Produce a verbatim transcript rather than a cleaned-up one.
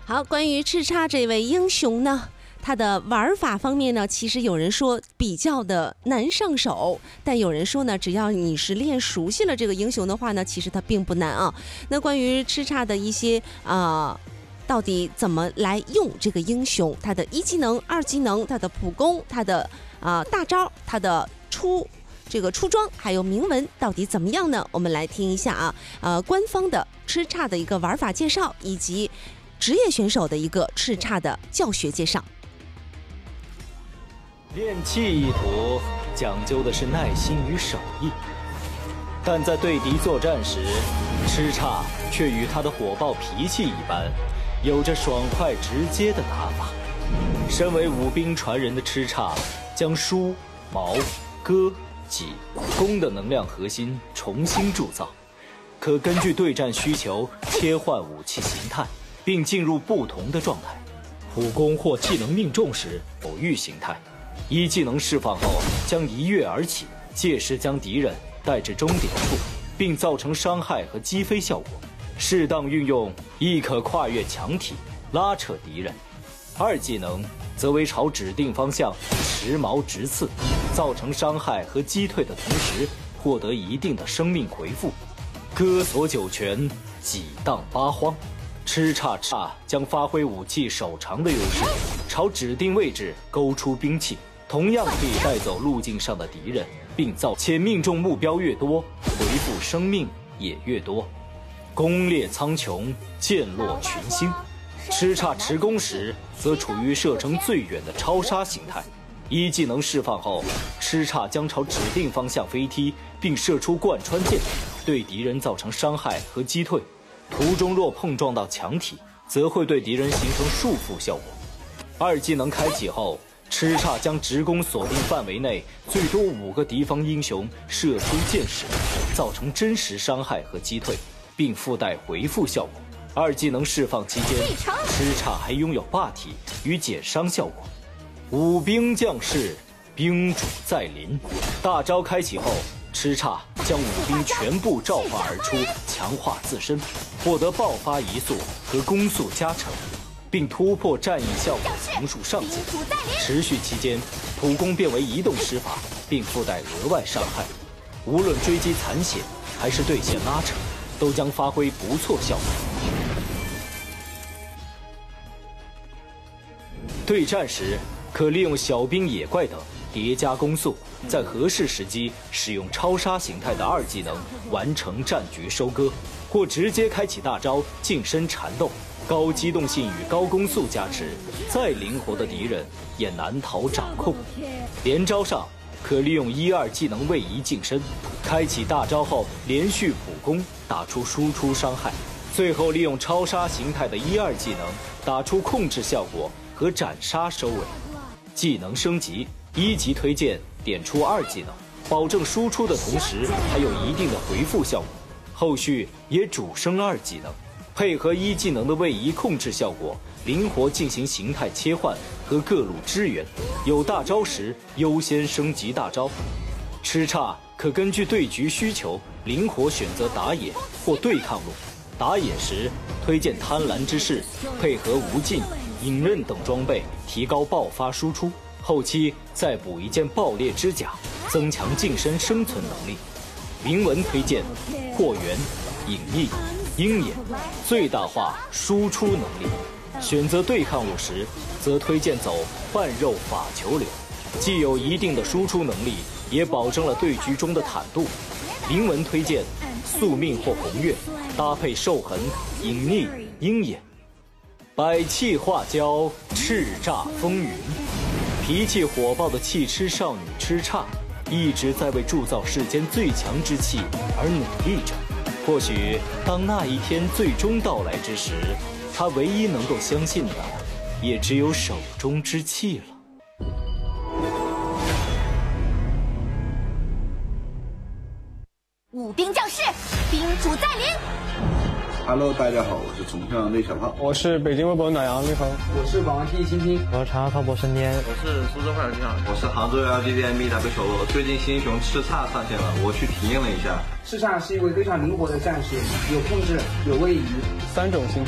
好，关于叱咤这位英雄呢，他的玩法方面呢，其实有人说比较的难上手，但有人说呢，只要你是练熟悉了这个英雄的话呢，其实它并不难啊。那关于叱咤的一些啊、呃，到底怎么来用这个英雄，他的一技能、二技能、他的普攻、他的啊、呃、大招、他的出。这个出装还有铭文到底怎么样呢？我们来听一下啊，呃，官方的叱咤的一个玩法介绍，以及职业选手的一个叱咤的教学介绍。 练气一途讲究的是耐心与手艺，但在对敌作战时，叱咤却与他的火爆脾气一般，有着爽快直接的打法。身为武兵传人的叱咤，将舒、矛、戈、己、攻的能量核心重新铸造，可根据对战需求切换武器形态，并进入不同的状态。普攻或技能命中时偶遇形态，一技能释放后将一跃而起，届时将敌人带至终点处，并造成伤害和击飞效果。适当运用亦可跨越墙体，拉扯敌人。二技能则为朝指定方向持矛直刺，造成伤害和击退的同时，获得一定的生命回复。戈索九泉，几荡八荒。叱咤咤将发挥武器手长的优势，朝指定位置勾出兵器，同样可以带走路径上的敌人，并造且命中目标越多，回复生命也越多。攻裂苍穹，剑落群星。叱咤持攻时，则处于射程最远的超杀形态。一技能释放后，叱咤将朝指定方向飞踢，并射出贯穿剑，对敌人造成伤害和击退。途中若碰撞到墙体，则会对敌人形成束缚效果。二技能开启后，叱咤将直攻锁定范围内最多五个敌方英雄射出箭矢，造成真实伤害和击退，并附带回复效果。二技能释放期间，叱咤还拥有霸体与减伤效果。武兵将士，兵主在临。大招开启后，叱咤将武兵全部召唤而出，强化自身，获得爆发移速和攻速加成，并突破战役效果层数上限。持续期间，普攻变为移动施法，并附带额外伤害。无论追击残血还是对线拉扯，都将发挥不错效果。对战时，可利用小兵野怪等叠加攻速，在合适时机使用超杀形态的二技能完成战局收割，或直接开启大招近身缠斗。高机动性与高攻速加持，再灵活的敌人也难逃掌控。连招上可利用一二技能位移近身，开启大招后连续普攻，打出输出伤害。最后利用超杀形态的一二技能打出控制效果和斩杀收尾。技能升级，一级推荐点出二技能，保证输出的同时还有一定的回复效果。后续也主升二技能，配合一技能的位移控制效果，灵活进行形态切换和各路支援。有大招时优先升级大招。叱咤可根据对局需求灵活选择打野或对抗路。打野时推荐贪婪之势，配合无尽、隐刃等装备，提高爆发输出。后期再补一件爆裂之甲，增强近身生存能力。铭文推荐扩元、隐匿、鹰眼，最大化输出能力。选择对抗路时，则推荐走半肉法球流，既有一定的输出能力，也保证了对局中的坦度。铭文推荐宿命或红月，搭配兽痕、隐匿、鹰眼。百气化娇，叱咤风云。脾气火爆的气痴少女叱咤，一直在为铸造世间最强之气而努力着。或许当那一天最终到来之时，她唯一能够相信的，也只有手中之气了。 武兵将士，兵主在临。 Hello， 大家好，我是重庆雷小胖， 我是北京微博暖阳立峰， 我是网易新青， 我是长沙滔博深天， 我是苏州幻想剧场，我是杭州 L G D M E W 球罗。最近新英雄叱咤上线了，我去体验了一下。 叱咤是一位非常灵活的战士，有控制，有位移， 三种形态。